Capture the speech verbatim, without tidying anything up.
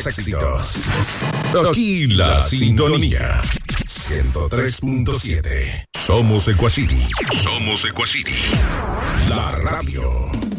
los éxitos. Aquí la sintonía. ciento tres punto siete. Somos Equacity. Somos Equacity. La radio.